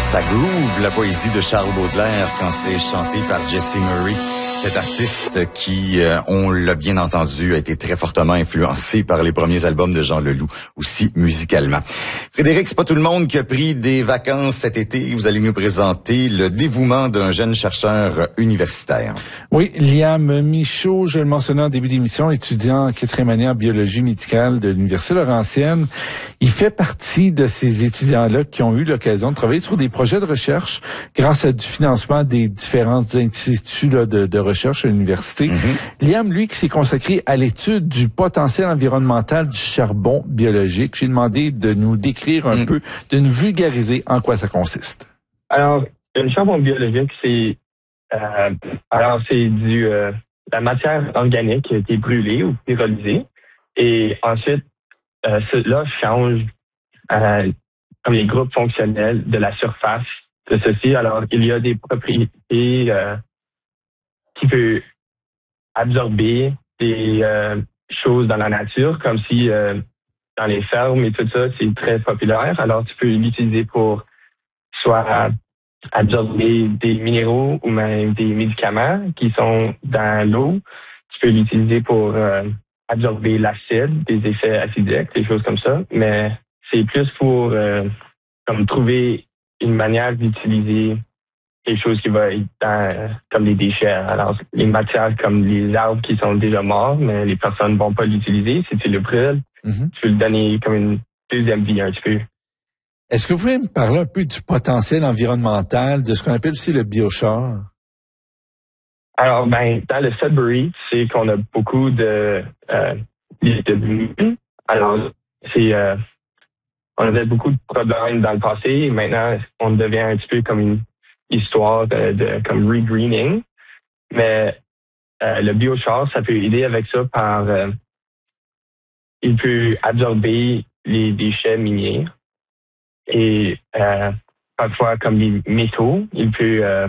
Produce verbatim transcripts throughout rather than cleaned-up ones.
Ça groove la poésie de Charles Baudelaire quand c'est chanté par Jesse Murray. Cet artiste qui, euh, on l'a bien entendu, a été très fortement influencé par les premiers albums de Jean Leloup, aussi musicalement. Frédéric, c'est pas tout le monde qui a pris des vacances cet été. Vous allez nous présenter le dévouement d'un jeune chercheur universitaire. Oui, Liam Michaud, je le mentionnais en début d'émission, étudiant en quatrième année en biologie médicale de l'Université Laurentienne. Il fait partie de ces étudiants-là qui ont eu l'occasion de travailler sur des projets de recherche grâce à du financement des différents instituts là, de, de recherche à l'université. Mm-hmm. Liam, lui, qui s'est consacré à l'étude du potentiel environnemental du charbon biologique. J'ai demandé de nous décrire un mm. peu, de nous vulgariser en quoi ça consiste. Alors, le charbon biologique, c'est euh, alors c'est du euh, la matière organique qui a été brûlée ou pyrolysée, et ensuite euh, cela change euh, comme les groupes fonctionnels de la surface de ceci. Alors, il y a des propriétés euh, qui peuvent absorber des euh, choses dans la nature, comme si euh, dans les fermes et tout ça, c'est très populaire. Alors, tu peux l'utiliser pour soit absorber des minéraux ou même des médicaments qui sont dans l'eau. Tu peux l'utiliser pour euh, absorber l'acide, des effets acidiques, des choses comme ça. Mais c'est plus pour euh, comme trouver une manière d'utiliser quelque chose qui va être dans, comme des déchets. Alors, les matières comme les arbres qui sont déjà morts, mais les personnes ne vont pas l'utiliser. Si tu le brûles, mm-hmm. tu peux le donner comme une deuxième vie un petit peu. Est-ce que vous pouvez me parler un peu du potentiel environnemental, de ce qu'on appelle aussi le biochar? Alors, ben, dans le Sudbury, c'est qu'on a beaucoup de, euh, de alors, c'est, euh, on avait beaucoup de problèmes dans le passé, et maintenant, on devient un petit peu comme une histoire de, de comme regreening. Mais euh, le biochar, ça peut aider avec ça par, euh, il peut absorber les déchets miniers. Et euh, parfois, comme les métaux, il peut euh,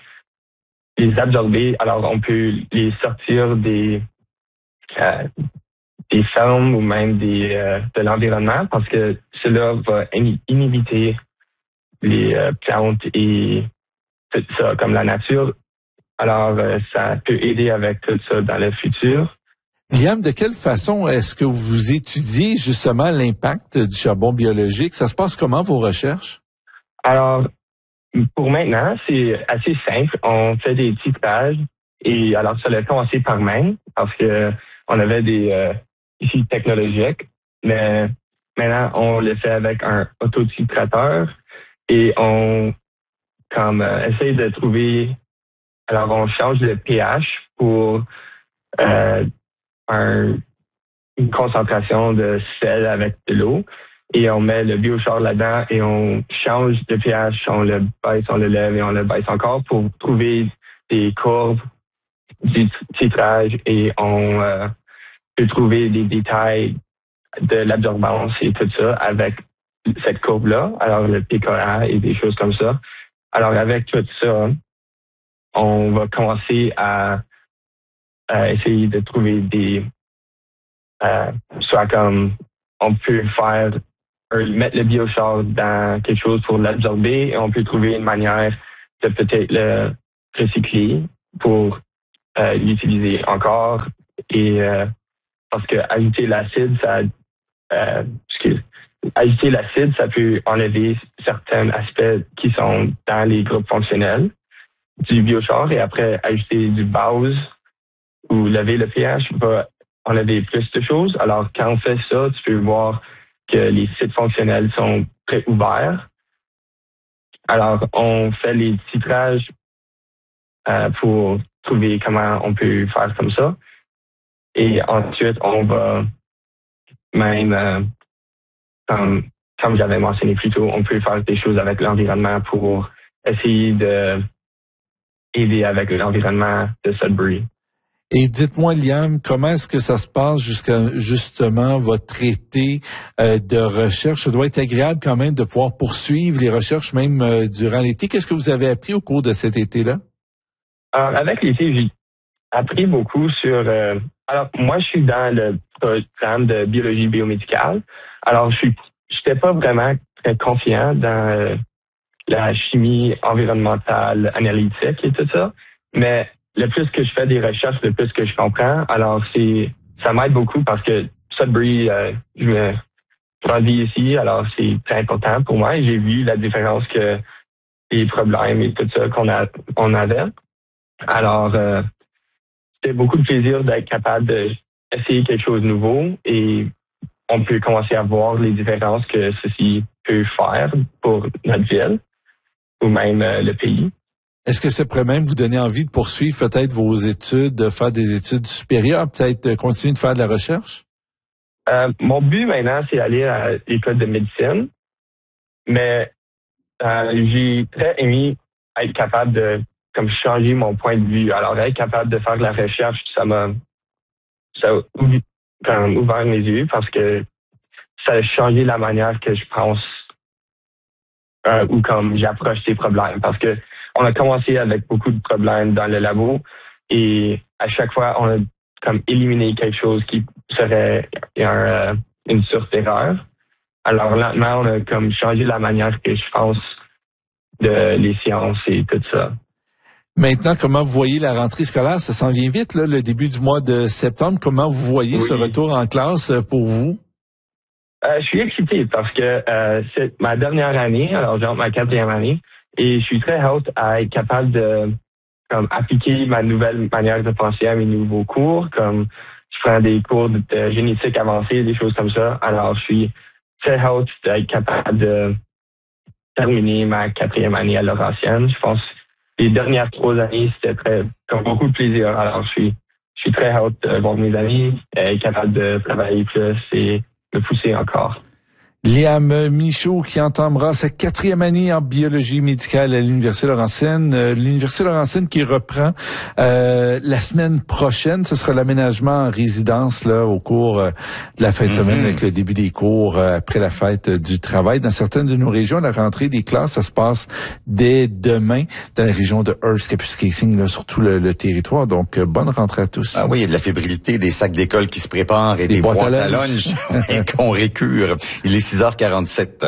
les absorber. Alors, on peut les sortir des euh, des fermes ou même des euh, de l'environnement, parce que cela va inhiber les euh, plantes et tout ça, comme la nature. Alors, euh, ça peut aider avec tout ça dans le futur. Liam, de quelle façon est-ce que vous étudiez justement l'impact du charbon biologique? Ça se passe comment, vos recherches? Alors, pour maintenant, c'est assez simple. On fait des titrages, et alors ça l'a commencé par main parce que on avait des euh, ici technologiques, mais maintenant on le fait avec un autotitrateur, et on comme euh, essaye de trouver. Alors, on change le pH pour euh, Un, une concentration de sel avec de l'eau, et on met le biochar là-dedans et on change de pH, on le baisse, on le lève et on le baisse encore pour trouver des courbes du titrage, et on euh, peut trouver des détails de l'absorbance et tout ça avec cette courbe-là, alors le P K A et des choses comme ça. Alors, avec tout ça, on va commencer à Euh, essayer de trouver des euh, soit comme on peut faire euh, mettre le biochar dans quelque chose pour l'absorber, et on peut trouver une manière de peut-être le recycler pour euh, l'utiliser encore, et euh, parce que ajouter l'acide ça euh, excuse, ajouter l'acide ça peut enlever certains aspects qui sont dans les groupes fonctionnels du biochar, et après ajouter du base ou lever le pH va enlever plus de choses. Alors, quand on fait ça, tu peux voir que les sites fonctionnels sont très ouverts. Alors, on fait les titrages euh, pour trouver comment on peut faire comme ça. Et ensuite, on va même, euh, comme, comme j'avais mentionné plus tôt, on peut faire des choses avec l'environnement pour essayer de aider avec l'environnement de Sudbury. Et dites-moi, Liam, comment est-ce que ça se passe jusqu'à justement votre été euh, de recherche? Ça doit être agréable quand même de pouvoir poursuivre les recherches même euh, durant l'été. Qu'est-ce que vous avez appris au cours de cet été-là? Alors, avec l'été, j'ai appris beaucoup sur... Euh, alors, moi, je suis dans le programme de biologie biomédicale. Alors, je suis, j'étais pas vraiment très confiant dans euh, la chimie environnementale, analytique et tout ça. Mais le plus que je fais des recherches, le plus que je comprends. Alors, c'est ça m'aide beaucoup parce que Sudbury, euh, je me grandis ici, alors c'est très important pour moi. Et j'ai vu la différence que les problèmes et tout ça qu'on a on avait. Alors, euh, c'était beaucoup de plaisir d'être capable d'essayer quelque chose de nouveau et on peut commencer à voir les différences que ceci peut faire pour notre ville ou même euh, le pays. Est-ce que ça pourrait même vous donner envie de poursuivre peut-être vos études, de faire des études supérieures, peut-être de continuer de faire de la recherche? Euh, mon but maintenant, c'est d'aller à l'école de médecine, mais euh, j'ai très aimé être capable de comme changer mon point de vue. Alors, être capable de faire de la recherche, ça m'a ça a comme ouvert mes yeux parce que ça a changé la manière que je pense euh, ou comme j'approche ces problèmes. Parce que on a commencé avec beaucoup de problèmes dans le labo et à chaque fois, on a comme éliminé quelque chose qui serait un, une source d'erreur. Alors lentement, on a comme changé la manière que je pense de les sciences et tout ça. Maintenant, comment vous voyez la rentrée scolaire? Ça s'en vient vite, là, le début du mois de septembre. Comment vous voyez oui. ce retour en classe pour vous? Euh, je suis excité parce que euh, c'est ma dernière année, alors genre ma quatrième année, et je suis très hâte à être capable de comme appliquer ma nouvelle manière de penser à mes nouveaux cours, comme je prends des cours de, de génétique avancée, des choses comme ça. Alors, je suis très hâte d'être capable de terminer ma quatrième année à Laurentienne. Je pense que les dernières trois années, c'était très comme beaucoup de plaisir. Alors, je suis je suis très hâte de voir mes amis, être capable de travailler plus et me pousser encore. Liam Michaud qui entamera sa quatrième année en biologie médicale à l'Université Laurentienne. Euh, L'Université Laurentienne qui reprend euh, la semaine prochaine. Ce sera l'aménagement en résidence là au cours euh, de la fin de semaine mm-hmm. avec le début des cours euh, après la fête euh, du travail. Dans certaines de nos régions, la rentrée des classes, ça se passe dès demain dans la région de Hearst, Kapuskasing, là, sur tout le, le territoire. Donc, euh, bonne rentrée à tous. Ah oui, il y a de la fébrilité, des sacs d'école qui se préparent et des, des boîtes, boîtes à lunch et qu'on récure. Il est six heures quarante-sept.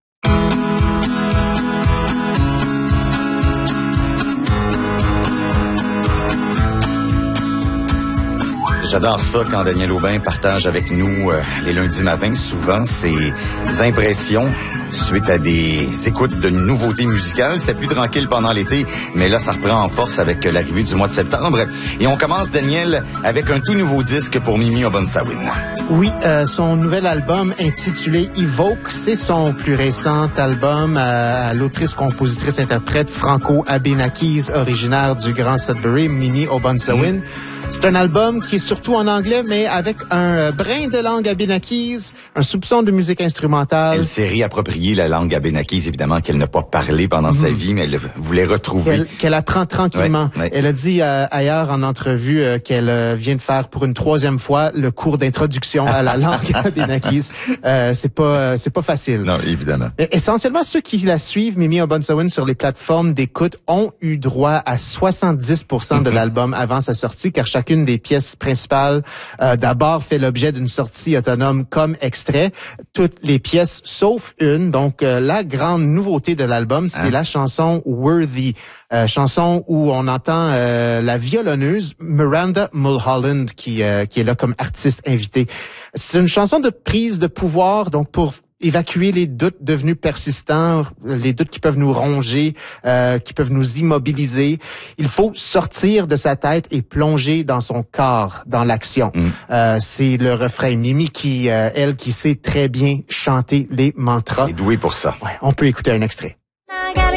J'adore ça quand Daniel Aubin partage avec nous euh, les lundis matins souvent ses impressions suite à des écoutes de nouveautés musicales. C'est plus tranquille pendant l'été, mais là, ça reprend en force avec l'arrivée du mois de septembre. Et on commence, Daniel, avec un tout nouveau disque pour Mimi Obunsawin. Oui, euh, son nouvel album intitulé Evoke, c'est son plus récent album à euh, l'autrice, compositrice, interprète Franco Abenakis, originaire du Grand Sudbury, Mimi Obunsawin. Mmh. C'est un album qui est surtout en anglais, mais avec un brin de langue abénakise, un soupçon de musique instrumentale. Elle s'est réappropriée la langue abénakise, évidemment, qu'elle n'a pas parlé pendant mmh. sa vie, mais elle voulait retrouver. Qu'elle, qu'elle apprend tranquillement. Ouais, ouais. Elle a dit euh, ailleurs en entrevue euh, qu'elle euh, vient de faire pour une troisième fois le cours d'introduction à la langue abénakise. Euh, c'est pas, euh, c'est pas facile. Non, évidemment. Et, essentiellement, ceux qui la suivent, Mimi Obunsawin, sur les plateformes d'écoute, ont eu droit à soixante-dix pour cent de l'album avant sa sortie, car chacune des pièces principales euh, d'abord fait l'objet d'une sortie autonome comme extrait. Toutes les pièces sauf une. Donc euh, la grande nouveauté de l'album, c'est hein? la chanson Worthy, euh, chanson où on entend euh, la violonneuse Miranda Mulholland qui euh, qui est là comme artiste invitée. C'est une chanson de prise de pouvoir, donc pour évacuer les doutes devenus persistants, les doutes qui peuvent nous ronger, euh, qui peuvent nous immobiliser. Il faut sortir de sa tête et plonger dans son corps, dans l'action. Mm. Euh, c'est le refrain. Mimi qui, euh, elle, qui sait très bien chanter les mantras. Elle est douée pour ça. Ouais, on peut écouter un extrait.